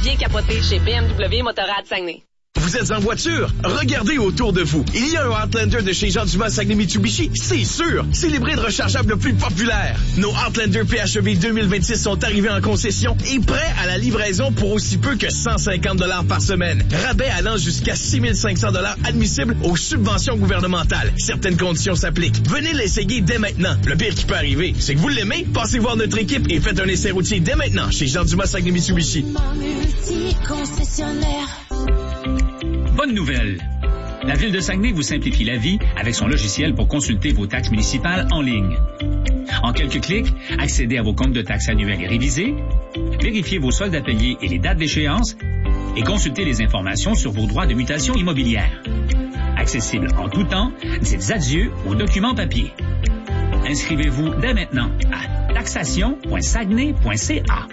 bien capoter chez BMW Motorrad Saguenay. Vous êtes en voiture? Regardez autour de vous. Il y a un Outlander de chez Jean Dumas Saguenay-Mitsubishi, c'est sûr. C'est l'hybride rechargeable le plus populaire. Nos Outlander PHEV 2026 sont arrivés en concession et prêts à la livraison pour aussi peu que 150 $ par semaine. Rabais allant jusqu'à 6 500 $ admissibles aux subventions gouvernementales. Certaines conditions s'appliquent. Venez l'essayer dès maintenant. Le pire qui peut arriver, c'est que vous l'aimez. Passez voir notre équipe et faites un essai routier dès maintenant chez Jean Dumas Saguenay-Mitsubishi. Bonne nouvelle! La Ville de Saguenay vous simplifie la vie avec son logiciel pour consulter vos taxes municipales en ligne. En quelques clics, accédez à vos comptes de taxes annuels et révisés, vérifiez vos soldes à payer et les dates d'échéance, et consultez les informations sur vos droits de mutation immobilière. Accessible en tout temps, dites adieu aux documents papier. Inscrivez-vous dès maintenant à taxation.saguenay.ca.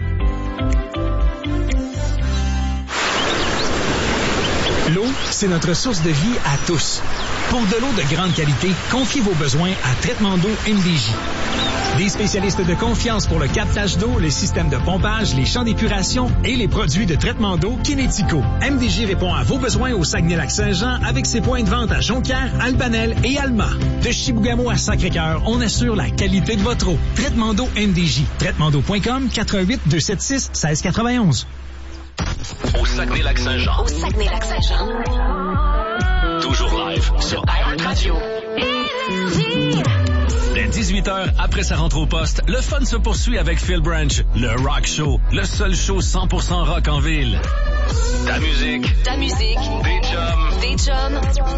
L'eau, c'est notre source de vie à tous. Pour de l'eau de grande qualité, confiez vos besoins à Traitement d'eau MDJ. Des spécialistes de confiance pour le captage d'eau, le système de pompage, les champs d'épuration et les produits de traitement d'eau Kinético. MDJ répond à vos besoins au Saguenay-Lac-Saint-Jean avec ses points de vente à Jonquière, Albanel et Alma. De Chibougamau à Sacré-Cœur, on assure la qualité de votre eau. Traitement d'eau MDJ. TraitementDeau.com 418-276-1691. Au Saguenay-Lac-Saint-Jean. Au Saguenay-Lac-Saint-Jean. Toujours live sur iHeartRadio. Dès 18h, après sa rentre au poste, le fun se poursuit avec Phil Branch, le Rock Show, le seul show 100% rock en ville. Ta musique. Ta musique. Des chums. Des chums.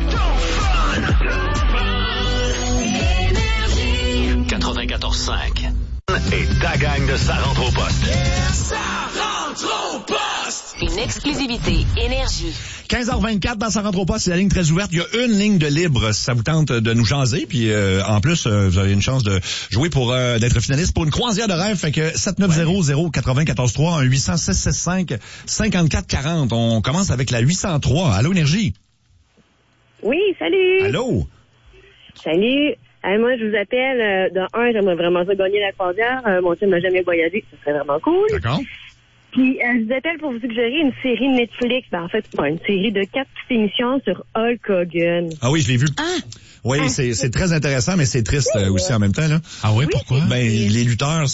94.5. Et ta gang de Ça rentre au poste. Ça rentre au poste! Une exclusivité Énergie. 15h24 dans Ça rentre au poste, c'est la ligne très ouverte. Il y a une ligne de libre si ça vous tente de nous jaser. Puis en plus, vous avez une chance de jouer pour d'être finaliste pour une croisière de rêve. Fait que 7900-943, 1-800-665-5440. On commence avec la 803. Allô, Énergie? Oui, salut! Allô? Salut! Moi, je vous appelle. De un, j'aimerais vraiment ça gagner la croisière. Mon chum n'a jamais voyagé. Ça serait vraiment cool. D'accord. Puis, je vous appelle pour vous suggérer une série Netflix. Ben, en fait, c'est pas une série de 4 petites émissions sur Hulk Hogan. Ah oui, je l'ai vu. Ah! Oui, c'est très intéressant, mais c'est triste aussi en même temps, là. Ah oui, pourquoi? Ben, les lutteurs,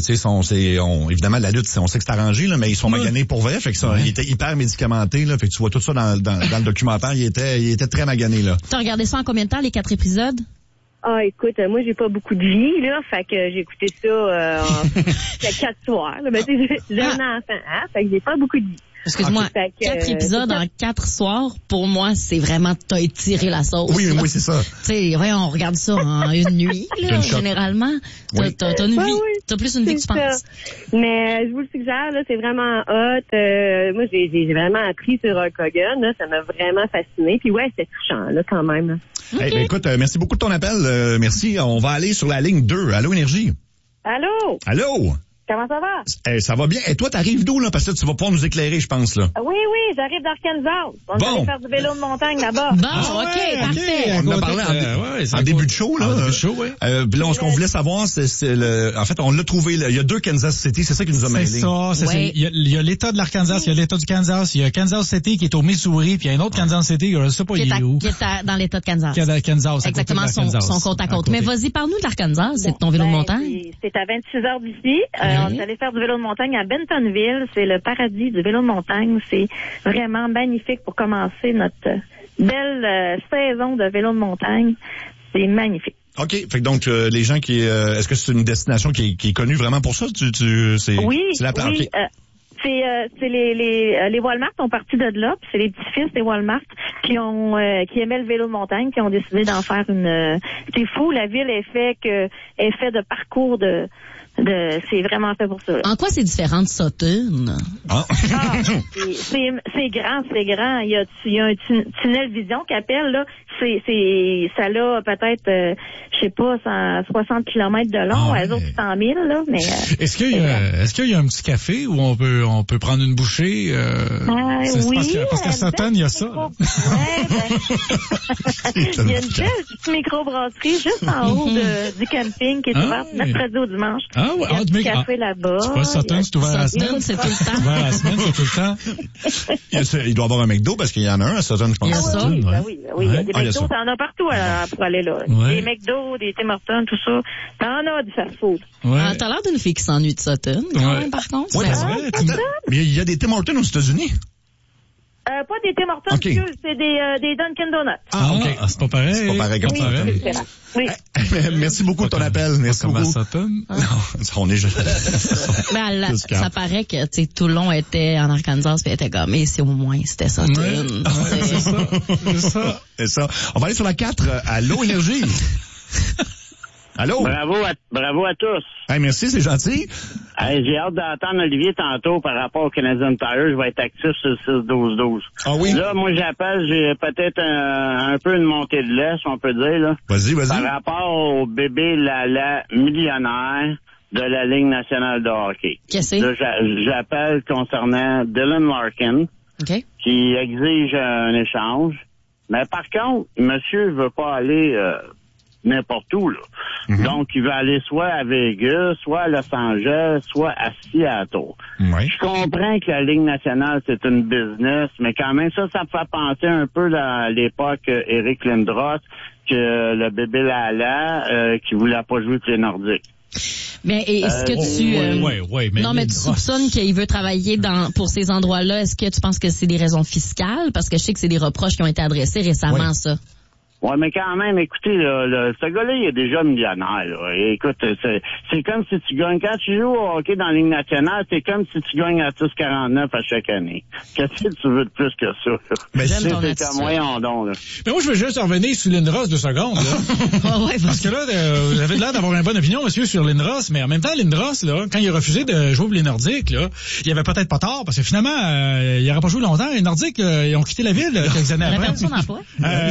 évidemment, la lutte, on sait que c'est arrangé, là, mais ils sont maganés pour vrai, fait que ça, ils étaient hyper médicamentés, là, fait que tu vois tout ça dans le documentaire, il était très magané, là. T'as regardé ça en combien de temps, les 4 épisodes? Ah, écoute, moi, j'ai pas beaucoup de vie, là, fait que j'ai écouté ça, il y a 4 soirs, là. Ben, tu sais, j'ai un enfant, hein, fait que j'ai pas beaucoup de vie. Excuse-moi, 4 épisodes en 4 soirs, pour moi, c'est vraiment t'as étiré la sauce. Oui, oui, c'est ça. Tu sais, ouais, on regarde ça en une nuit, là, généralement. T'as une vie. Oui. T'as plus une vie que tu penses. Mais je vous le suggère, là, c'est vraiment hot. Moi, j'ai vraiment appris sur Hulk Hogan, là, ça m'a vraiment fasciné. Puis ouais, c'est touchant, là, quand même. Là. Okay. Hey, ben, écoute, merci beaucoup de ton appel. Merci. On va aller sur la ligne 2. Allô, Énergie? Allô? Allô? Comment ça va? Ça va bien. Et toi, t'arrives d'où, là? Parce que tu vas pouvoir nous éclairer, je pense, là. Oui, j'arrive d'Arkansas. On va aller faire du vélo de montagne là-bas. Bon, OK, parfait. On en a parlé en début de show, là. En début de show, oui. Puis là, ce qu'on voulait savoir, c'est en fait, on l'a trouvé, là. Il y a 2 Kansas City, c'est ça qui nous a mêlés. C'est ça. Il y a l'État de l'Arkansas, il y a l'État du Kansas, il y a Kansas City qui est au Missouri, puis il y a un autre Kansas City, je sais pas, il est où. Qui est dans l'État de Kansas. Qui est à Kansas. Exactement, son côte à côte. Mais vas-y, parle-nous de l'Arkansas, c'est ton vélo de montagne. C'est à 26 heures d'ici. On est allé faire du vélo de montagne à Bentonville. C'est le paradis du vélo de montagne. C'est vraiment magnifique pour commencer notre belle saison de vélo de montagne. C'est magnifique. OK. Fait que donc, les gens qui... est-ce que c'est une destination qui est connue vraiment pour ça? Oui, c'est la oui. Okay. C'est les Walmart ont parti de là, puis c'est les petits-fils des Walmart qui aimaient le vélo de montagne, qui ont décidé d'en faire une... c'est fou, la ville est fait de parcours c'est vraiment fait pour ça. Là. En quoi c'est différent de Sutton? C'est grand. Il y a un tunnel vision qu'appelle, là. Ça a peut-être, je sais pas, 160 km de long, elles autres 100 000, là, mais... Est-ce qu'il y a un petit café où on peut prendre une bouchée? Oui. Parce qu'à Sutton, il y a ça. Il y a une belle petite microbrasserie juste en haut du camping qui est ouverte mercredi au dimanche. Ah ouais, il y a du café là-bas. C'est pas Sutton, c'est ouvert à la semaine. C'est tout le temps. Ouvert à la semaine, c'est tout le temps. Il doit y avoir un McDo parce qu'il y en a un à Sutton, je pense. Il y a ça. Oui. Il y a des McDo, t'en as partout pour aller là. Ouais. Des McDo, des Tim Hortons, tout ça. T'en as du fast-food. Ouais. T'as l'air d'une fille qui s'ennuie de Sutton, quand même, par contre. Ouais, C'est- mais il y a des Tim Hortons aux États-Unis. Pas des Tim Hortons, OK. c'est des Dunkin' Donuts. Ah, OK. C'est pas pareil. C'est pas pareil comme ça. C'est différent. Oui. Merci beaucoup de ton appel. Merci Comme à beaucoup. Sutton. Non, on est juste... Ben, Juste calme. ça paraît que, tu sais, tout le long était en Arkansas, puis elle était comme, et c'est au moins, c'était Sutton. C'est ça. C'est ça. C'est ça. On va aller sur la 4. Allô, Énergie. Allô? Bravo à tous. Hey, merci, c'est gentil. Hey, j'ai hâte d'entendre Olivier tantôt par rapport au Canadian Tire. Je vais être actif sur le 6-12-12. Ah oui? Là, moi, j'appelle, j'ai peut-être un peu une montée de lait, si on peut dire, là. Vas-y. Par rapport au bébé Lala millionnaire de la Ligue nationale de hockey. Qu'est-ce que Là, j'appelle concernant Dylan Larkin, OK. qui exige un échange. Mais par contre, monsieur veut pas aller n'importe où, là. Mm-hmm. Donc, il veut aller soit à Vegas, soit à Los Angeles, soit à Seattle. Oui. Je comprends que la Ligue nationale, c'est une business, mais quand même, ça me fait penser un peu à l'époque Eric Lindros, que le bébé Lala, qui voulait pas jouer pour les Nordiques. Mais est-ce que tu... mais non, mais tu soupçonnes qu'il veut travailler pour ces endroits-là. Est-ce que tu penses que c'est des raisons fiscales? Parce que je sais que c'est des reproches qui ont été adressés récemment, ça. Ouais, mais quand même, écoutez, ce gars-là, il est déjà millionnaire, là. Et écoute, c'est comme si tu gagnes, quand tu joues au hockey dans la Ligue nationale, c'est comme si tu gagnes à 6,49 à chaque année. Qu'est-ce que tu veux de plus que ça? Mais J'aime ton c'est comme moyen don, là. Mais moi, je veux juste revenir sur Lindros 2 secondes, là. Ouais, Parce que là, vous avez l'air d'avoir une bonne opinion, monsieur, sur Lindros, mais en même temps, Lindros, là, quand il a refusé de jouer pour les Nordiques, là, il avait peut-être pas tort, parce que finalement, il n'aurait pas joué longtemps. Les Nordiques, ils ont quitté la ville quelques années il a après. perdu son emploi.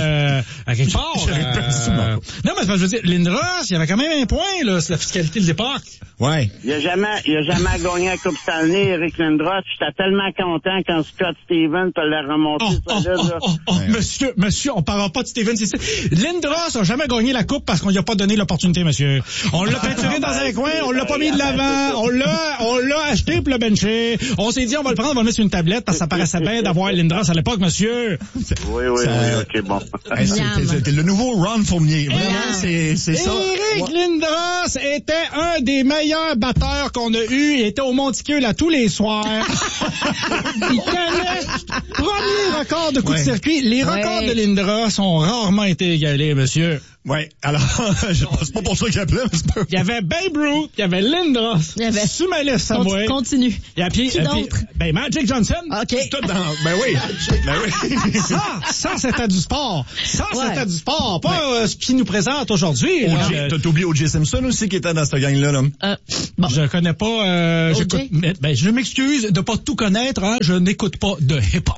À quelque part. Non, mais je veux dire, Lindros, il y avait quand même un point, là, sur la fiscalité de l'époque. Ouais. Il a jamais gagné la Coupe Stanley, Eric Lindros. J'étais tellement content quand Scott Stevens te l'a remonté, Monsieur, on parlera pas de Steven ici. Lindros a jamais gagné la coupe parce qu'on lui a pas donné l'opportunité, monsieur. On l'a peinturé dans un coin, on l'a pas mis de l'avant, on l'a acheté pour le bencher. On s'est dit, on va le prendre, on va le mettre sur une tablette parce que ça paraissait bien d'avoir Lindros à l'époque, monsieur. Oui, ok, bon. Hey, c'était le nouveau Ron Fournier. Vraiment, c'est ça. Eric Lindros était un des meilleurs batteurs qu'on a eu. Il était au Monticule à tous les soirs. Il tenait premier record de coup de circuit. Les records de Lindros ont rarement été égalés, monsieur. Ouais, alors, c'est pas pour ça que j'appelais, mais c'est pas... Il y avait Babe Ruth, il y avait Lindros, il y avait Sumalis Samoy. Continue. Et puis, Qui d'autre? Ben, Magic Johnson. OK. Tout dans... Ben oui. Ça, c'était du sport. C'était du sport. Pas ce qu'il nous présente aujourd'hui. T'as oublié O.J. Simpson aussi qui était dans cette gang-là, là. Bon. Je connais pas, je m'excuse de pas tout connaître, hein. Je n'écoute pas de hip-hop.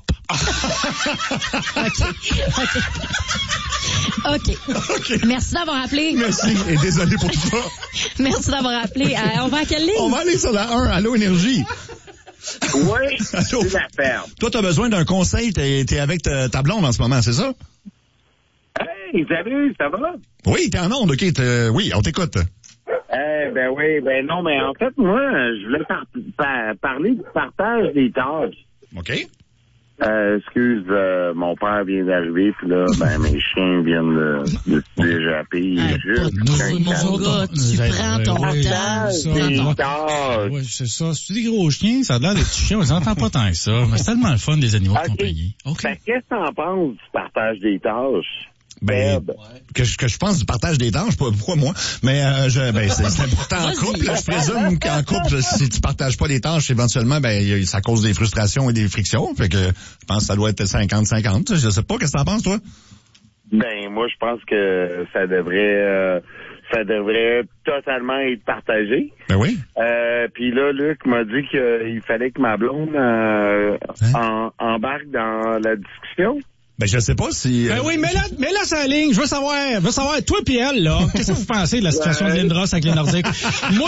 OK. Merci d'avoir appelé. Merci. Et désolé pour tout ça. Merci d'avoir appelé. On va à quelle ligne? On va aller sur la 1. Allô, Énergie. Oui, Allô. c'est la ferme. Toi, t'as besoin d'un conseil. T'es avec ta blonde en ce moment, c'est ça? Hey, salut, ça va? Oui, t'es en onde, OK. Oui, on t'écoute. Ben oui, ben non, mais en fait, moi, je voulais parler du partage des tâches. OK. Excuse, mon père vient d'arriver, puis là, mes chiens viennent de se déjapper. Mon gars, tu prends ton temps. Oui, c'est ça. C'est des gros chiens, ça a l'air des petits chiens, on les entend pas tant que ça. Mais c'est tellement le fun des animaux de compagnie. OK. Ben, qu'est-ce que t'en penses du partage des tâches? Que je pense du partage des tâches, pourquoi moi? Mais c'est important en couple. Je présume qu'en couple, si tu partages pas les tâches, éventuellement, ça cause des frustrations et des frictions. Fait que je pense que ça doit être 50-50. Je sais pas, qu'est-ce que t'en penses, toi? Ben, moi, je pense que ça devrait totalement être partagé. Ben oui. Puis là, Luc m'a dit qu'il fallait que ma blonde embarque dans la discussion. Ben, je sais pas si... Ben oui, mais là, c'est la ligne. Je veux savoir, toi pis elle, là, qu'est-ce que vous pensez de la situation de Lindros avec les Nordiques? Moi...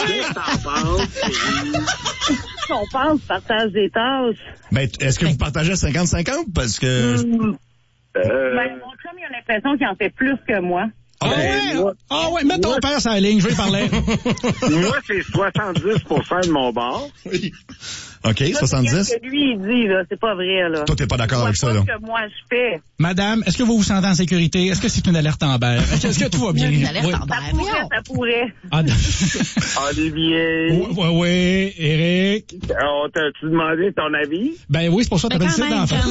On pense partage des tâches. Ben, est-ce que vous partagez 50-50? Parce que... Mon chum, il a l'impression qu'il en fait plus que moi. Ah ouais, mets ton père sur la ligne, je vais y parler. Moi, c'est 70% de mon bord. Oui. OK, 70. Ce que lui, il dit, là, c'est pas vrai, là. Toi, t'es pas d'accord avec ça, là? C'est pas ce que moi, je fais. Madame, est-ce que vous vous sentez en sécurité? Est-ce que c'est une alerte Amber? Est-ce que tout va bien? Une alerte Amber. Ça pourrait. Olivier. Oui, Eric. On t'a-tu demandé ton avis? Ben oui, c'est pour ça que t'as décidé d'en faire.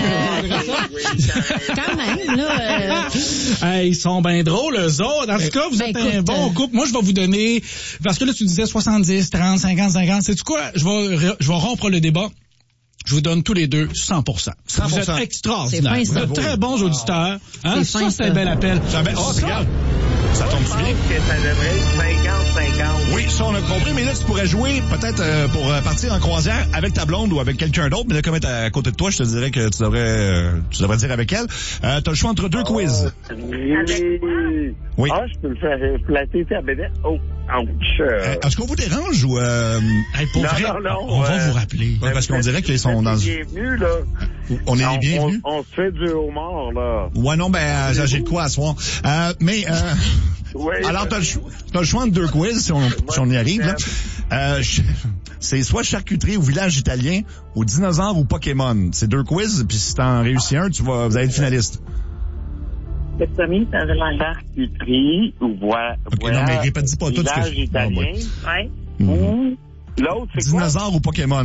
Quand même, là. Ils sont bien drôles, eux autres. En tout cas, vous êtes un bon couple. Moi, je vais vous donner, parce que là, tu disais 70, 30, 50, 50. Sais-tu quoi? Je vais rompre le débat. Je vous donne tous les deux 100%. Vous êtes extraordinaires. Fin, vous êtes très bons auditeurs. Hein? Ça, c'est un bel appel. Regarde. Ça tombe bien. Que ça devrait être 50-50. Oui, ça, on a compris. Mais là, tu pourrais jouer peut-être pour partir en croisière avec ta blonde ou avec quelqu'un d'autre. Mais là, comme elle est à côté de toi, je te dirais que tu devrais dire avec elle. T'as le choix entre deux quiz. Oui. Ah, je peux le faire flatter ta bédette. Oh, ouch. Est-ce qu'on vous dérange ou... pour vrai, on va vous rappeler. Ouais, parce qu'on dirait qu'ils sont dans... Bienvenue, là. On est les bienvenus. On se fait du homard, là. Ouais, non, ben, j'ai de quoi à soir. Oui, alors, t'as le choix entre deux quiz, si on y arrive, là. C'est soit charcuterie ou village italien, ou dinosaure ou Pokémon. C'est deux quiz, puis si t'en réussis un, vous allez être finaliste. Le premier, c'est la charcuterie ou voilà. Okay, non, mais répète pas tout ce que je... italien. Ouais. L'autre, c'est dinosaure ou Pokémon?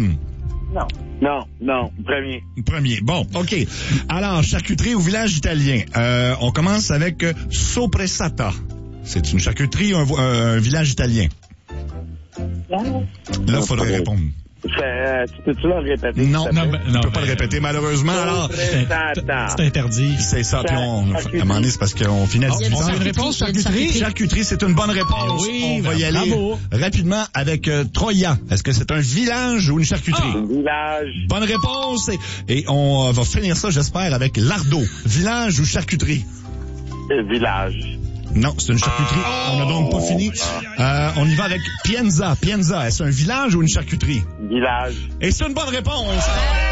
Non. Premier. Bon, OK. Alors, charcuterie ou village italien. On commence avec Soppressata. C'est une charcuterie ou un village italien? Là, il faudrait répondre. Tu peux-tu le répéter? Non, on peut pas le répéter, malheureusement. Alors, c'est interdit. C'est ça, puis à un moment donné, c'est parce qu'on finit à 18 ans. On a une réponse, charcuterie? Charcuterie, c'est une bonne réponse. Oui, on va y aller rapidement avec Troya. Est-ce que c'est un village ou une charcuterie? Un village. Bonne réponse. Et on va finir ça, j'espère, avec Lardo. Village ou charcuterie? Village. Non, c'est une charcuterie. On n'a donc pas fini. On y va avec Pienza. Pienza, est-ce un village ou une charcuterie? Village. Et c'est une bonne réponse.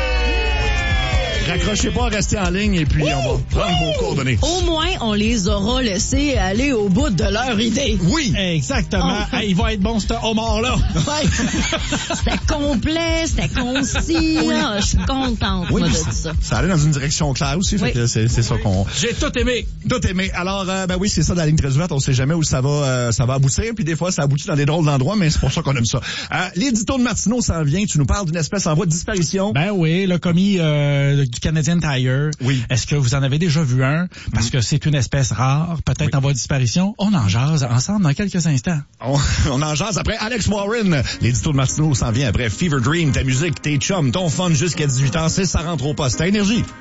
Raccrochez pas, restez en ligne et puis on va prendre vos coordonnées. Au moins, on les aura laissés aller au bout de leur idée. Oui. Exactement. Il va être bon, ce homard-là. Ouais. C'était complet, c'était concis. Là. Je suis contente, moi, de ça. Ça allait dans une direction claire aussi. Fait que c'est ça qu'on... J'ai tout aimé. Tout aimé. Alors, ben oui, c'est ça, dans la ligne très ouverte. On sait jamais où ça va aboutir. Puis des fois, ça aboutit dans des drôles d'endroits, mais c'est pour ça qu'on aime ça. L'édito de Martineau s'en vient. Tu nous parles d'une espèce en voie de disparition. Ben oui, le commis du Canadian Tire. Oui. Est-ce que vous en avez déjà vu un? Parce que c'est une espèce rare, peut-être en voie de disparition. On en jase ensemble dans quelques instants. On en jase après Alex Warren. L'édito de Martineau s'en vient après Fever Dream, ta musique, tes chums, ton fun jusqu'à 18h. C'est ça rentre au poste. À Énergie.